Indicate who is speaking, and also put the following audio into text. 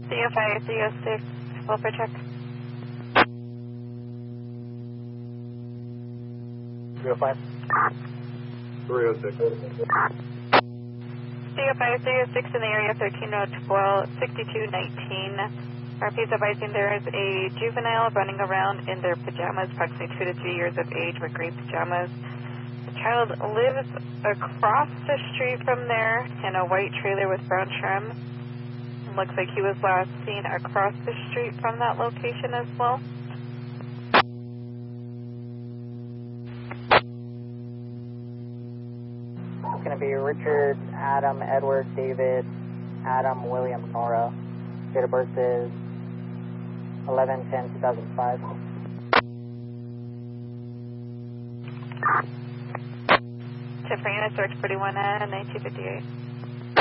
Speaker 1: CFI 306, welfare check.
Speaker 2: 305.
Speaker 3: 306.
Speaker 1: CFI 306 in the area, 1312-6219. RP's advising there is a juvenile running around in their pajamas, approximately 2 to 3 years of age, with gray pajamas. The child lives across the street from there in a white trailer with brown trim. Looks like he was last seen across the street from that location as well.
Speaker 2: It's going to be Richard, Adam, Edward, David, Adam, William, Nora. Date of birth is 11/10/2005.
Speaker 1: Tip for unit search 41 1958.